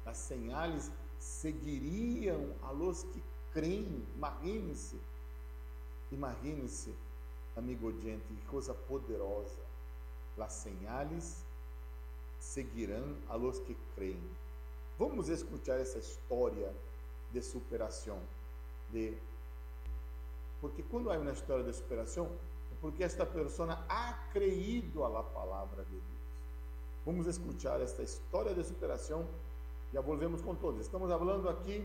Las señales seguirían a los que creen. Imagine-se, amigo oyente, que coisa poderosa. Las señales seguirán a los que creen. Vamos escuchar essa história de superação. Porque quando há uma história de superação, é porque esta pessoa ha creído a la palavra de Deus. Vamos escuchar esta história de superação. Já volvemos com todos. Estamos falando aqui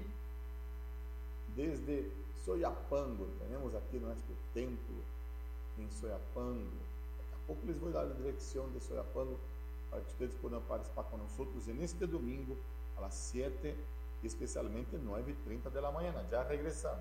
desde Soyapango. Temos aqui nosso templo em Soyapango. Daqui a pouco les vou dar a direção de Soyapango para que vocês possam participar conosco neste domingo a las 7 y especialmente 9:30 de la mañana. Ya regresamos.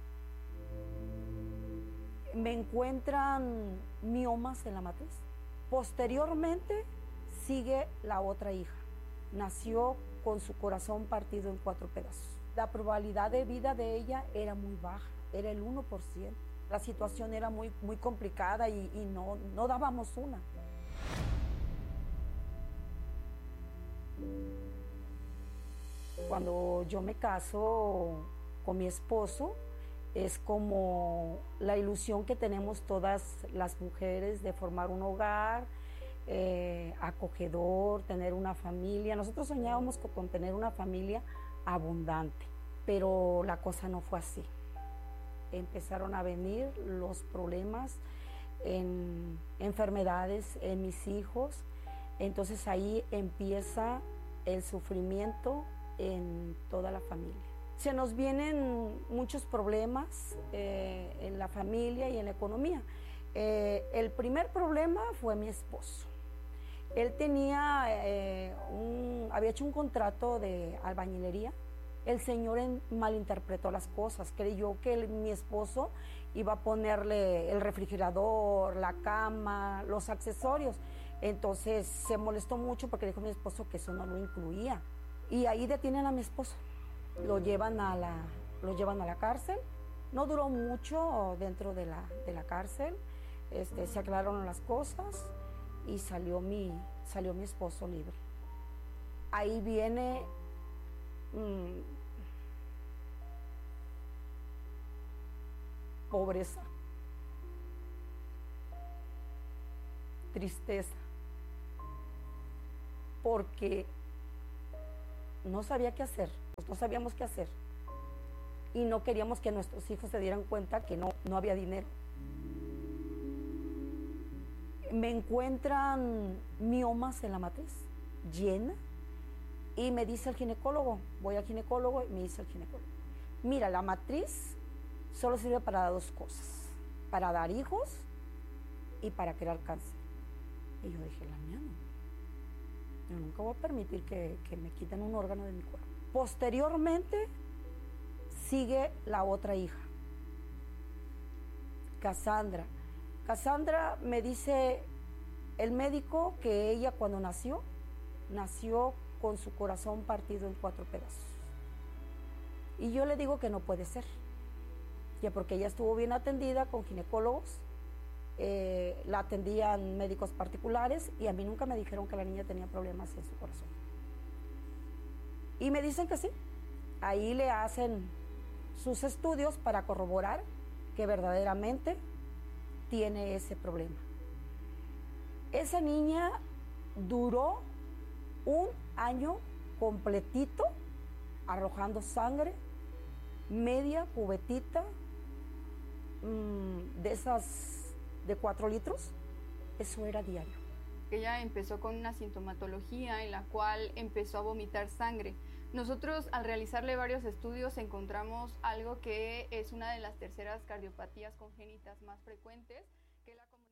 Me encuentran miomas en la matriz. Posteriormente sigue la otra hija. Nació con su corazón partido en 4 pedazos. La probabilidad de vida de ella era muy baja, era el 1%. La situación era muy complicada y no dábamos una. Cuando yo me caso con mi esposo, es como la ilusión que tenemos todas las mujeres de formar un hogar, acogedor, tener una familia. Nosotros soñábamos con tener una familia abundante, pero la cosa no fue así. Empezaron a venir los problemas, enfermedades en mis hijos. Entonces ahí empieza el sufrimiento en toda la familia. Se nos vienen muchos problemas en la familia y en la economía. El primer problema fue mi esposo. Él había hecho un contrato de albañilería. El señor malinterpretó las cosas, creyó que mi esposo iba a ponerle el refrigerador, la cama, los accesorios. Entonces se molestó mucho porque dijo mi esposo que eso no lo incluía. Y ahí detienen a mi esposo, lo llevan a la cárcel. No duró mucho dentro de la cárcel, se aclararon las cosas y salió mi esposo libre. Ahí viene pobreza, tristeza, porque no sabía qué hacer, no sabíamos qué hacer y no queríamos que nuestros hijos se dieran cuenta que no había dinero. Me encuentran miomas en la matriz, llena, y me dice el ginecólogo, voy al ginecólogo y me dice el ginecólogo, mira, la matriz solo sirve para 2 cosas, para dar hijos y para crear cáncer. Y yo dije, la mía no. Yo nunca voy a permitir que me quiten un órgano de mi cuerpo. Posteriormente sigue la otra hija, Cassandra. Cassandra me dice el médico que ella cuando nació con su corazón partido en 4 pedazos. Y yo le digo que no puede ser, ya porque ella estuvo bien atendida con ginecólogos, la atendían médicos particulares y a mí nunca me dijeron que la niña tenía problemas en su corazón. Y me dicen que sí. Ahí le hacen sus estudios para corroborar que verdaderamente tiene ese problema. Esa niña duró 1 año completito arrojando sangre, media cubetita de esas de 4 litros, eso era diario. Ella empezó con una sintomatología en la cual empezó a vomitar sangre. Nosotros al realizarle varios estudios encontramos algo que es una de las terceras cardiopatías congénitas más frecuentes, que la